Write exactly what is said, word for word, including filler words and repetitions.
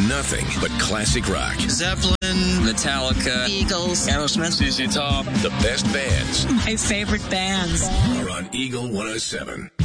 nothing but classic rock. Zeppelin, Metallica, Eagles, Aerosmith, Z Z Top. The best bands my favorite bands are on Eagle one oh seven.